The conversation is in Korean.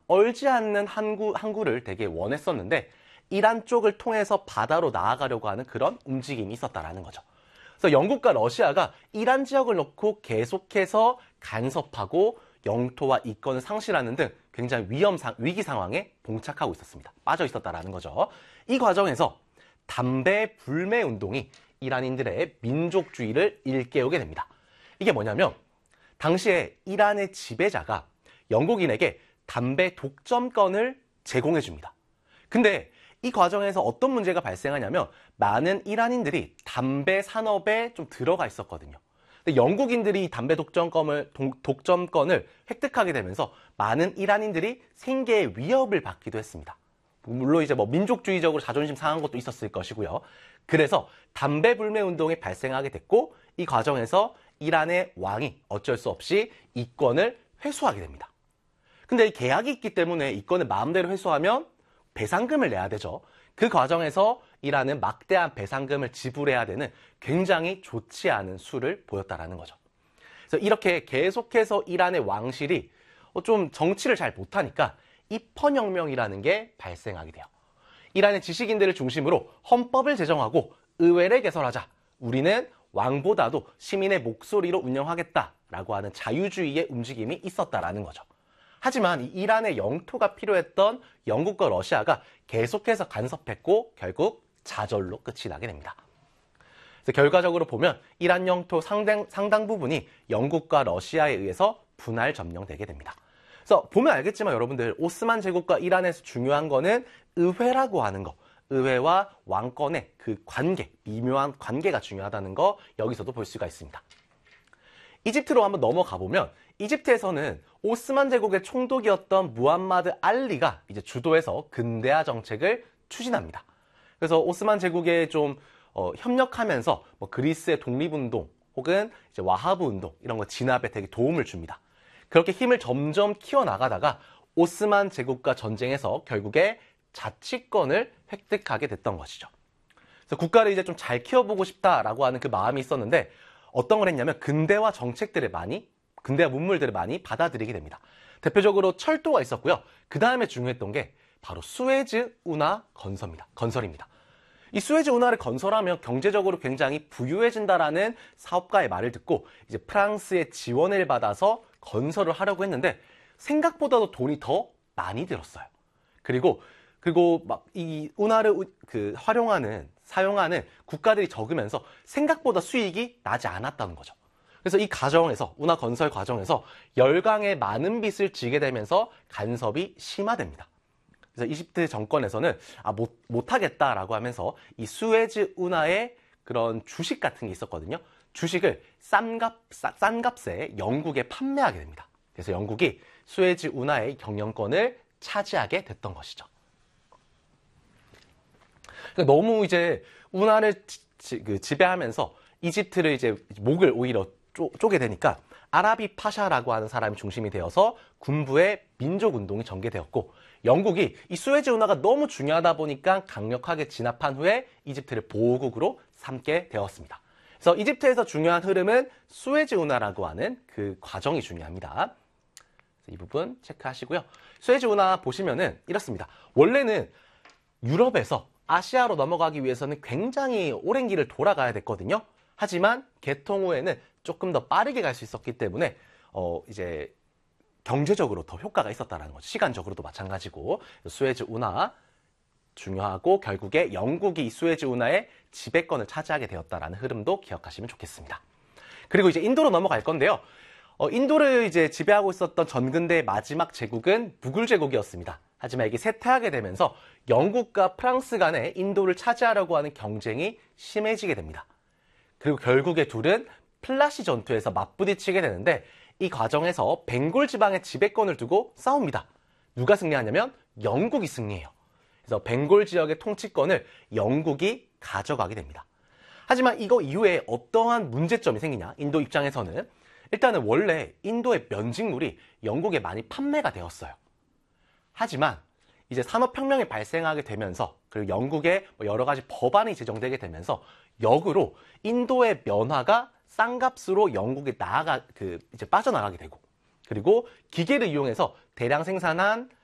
얼지 않는 항구를 되게 원했었는데 이란 쪽을 통해서 바다로 나아가려고 하는 그런 움직임이 있었다라는 거죠. 그래서 영국과 러시아가 이란 지역을 놓고 계속해서 간섭하고 영토와 이권을 상실하는 등 굉장히 위기 상황에 봉착하고 있었습니다. 빠져 있었다라는 거죠. 이 과정에서 담배 불매 운동이 이란인들의 민족주의를 일깨우게 됩니다. 이게 뭐냐면 당시에 이란의 지배자가 영국인에게 담배 독점권을 제공해 줍니다. 근데 이 과정에서 어떤 문제가 발생하냐면 많은 이란인들이 담배 산업에 좀 들어가 있었거든요. 근데 영국인들이 담배 독점권을 획득하게 되면서 많은 이란인들이 생계의 위협을 받기도 했습니다. 물론 이제 뭐 민족주의적으로 자존심 상한 것도 있었을 것이고요. 그래서 담배 불매 운동이 발생하게 됐고 이 과정에서 이란의 왕이 어쩔 수 없이 이권을 회수하게 됩니다. 근데 이 계약이 있기 때문에 이권을 마음대로 회수하면 배상금을 내야 되죠. 그 과정에서 이란은 막대한 배상금을 지불해야 되는 굉장히 좋지 않은 수를 보였다라는 거죠. 그래서 이렇게 계속해서 이란의 왕실이 좀 정치를 잘 못하니까 입헌혁명이라는 게 발생하게 돼요. 이란의 지식인들을 중심으로 헌법을 제정하고 의회를 개설하자. 우리는 왕보다도 시민의 목소리로 운영하겠다라고 하는 자유주의의 움직임이 있었다라는 거죠. 하지만 이 이란의 영토가 필요했던 영국과 러시아가 계속해서 간섭했고 결국 좌절로 끝이 나게 됩니다. 그래서 결과적으로 보면 이란 영토 상당 부분이 영국과 러시아에 의해서 분할 점령되게 됩니다. 그래서 보면 알겠지만 여러분들 오스만 제국과 이란에서 중요한 거는 의회라고 하는 거, 의회와 왕권의 그 관계, 미묘한 관계가 중요하다는 거 여기서도 볼 수가 있습니다. 이집트로 한번 넘어가 보면 이집트에서는 오스만 제국의 총독이었던 무함마드 알리가 이제 주도해서 근대화 정책을 추진합니다. 그래서 오스만 제국에 좀 협력하면서 뭐 그리스의 독립운동 혹은 이제 와하브 운동 이런 거 진압에 되게 도움을 줍니다. 그렇게 힘을 점점 키워나가다가 오스만 제국과 전쟁에서 결국에 자치권을 획득하게 됐던 것이죠. 그래서 국가를 이제 좀 잘 키워보고 싶다라고 하는 그 마음이 있었는데 어떤 걸 했냐면 근대화 문물들을 많이 받아들이게 됩니다. 대표적으로 철도가 있었고요. 그 다음에 중요했던 게 바로 수에즈 운하 건설입니다. 이 수에즈 운하를 건설하면 경제적으로 굉장히 부유해진다라는 사업가의 말을 듣고 이제 프랑스의 지원을 받아서 건설을 하려고 했는데 생각보다도 돈이 더 많이 들었어요. 그리고 막 이 운하를 사용하는 국가들이 적으면서 생각보다 수익이 나지 않았다는 거죠. 그래서 이 과정에서 운하 건설 과정에서 열강에 많은 빚을 지게 되면서 간섭이 심화됩니다. 그래서 이집트 정권에서는 못하겠다라고 하면서 이 수에즈 운하의 그런 주식 같은 게 있었거든요. 주식을 싼 값에 영국에 판매하게 됩니다. 그래서 영국이 수에즈 운하의 경영권을 차지하게 됐던 것이죠. 그러니까 너무 이제 운하를 지배하면서 이집트를 이제 목을 오히려 쪼게 되니까 아라비 파샤라고 하는 사람이 중심이 되어서 군부의 민족운동이 전개되었고 영국이 이 수에즈 운하가 너무 중요하다 보니까 강력하게 진압한 후에 이집트를 보호국으로 삼게 되었습니다. 그래서 이집트에서 중요한 흐름은 수에즈 운하라고 하는 그 과정이 중요합니다. 이 부분 체크하시고요. 수에즈 운하 보시면은 이렇습니다. 원래는 유럽에서 아시아로 넘어가기 위해서는 굉장히 오랜 길을 돌아가야 됐거든요. 하지만 개통 후에는 조금 더 빠르게 갈 수 있었기 때문에 이제 경제적으로 더 효과가 있었다는 거죠. 시간적으로도 마찬가지고 수에즈 운하 중요하고 결국에 영국이 이 수에즈 운하의 지배권을 차지하게 되었다라는 흐름도 기억하시면 좋겠습니다. 그리고 이제 인도로 넘어갈 건데요. 인도를 이제 지배하고 있었던 전근대의 마지막 제국은 무굴 제국이었습니다. 하지만 이게 쇠퇴하게 되면서 영국과 프랑스 간에 인도를 차지하려고 하는 경쟁이 심해지게 됩니다. 그리고 결국에 둘은 플라시 전투에서 맞부딪히게 되는데 이 과정에서 벵골 지방의 지배권을 두고 싸웁니다. 누가 승리하냐면 영국이 승리해요. 그래서 벵골 지역의 통치권을 영국이 가져가게 됩니다. 하지만 이거 이후에 어떠한 문제점이 생기냐? 인도 입장에서는 일단은 원래 인도의 면직물이 영국에 많이 판매가 되었어요. 하지만 이제 산업혁명이 발생하게 되면서 그리고 영국의 여러 가지 법안이 제정되게 되면서 역으로 인도의 면화가 싼 값으로 영국에 이제 빠져나가게 되고 그리고 기계를 이용해서 대량 생산한